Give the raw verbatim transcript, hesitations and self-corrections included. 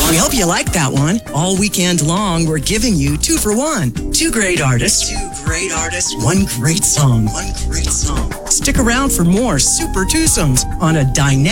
We hope you like that one. All weekend long, we're giving you two for one. Two great artists. Two great artists. One great song. One great song. Stick around for more super twosomes on a dynamic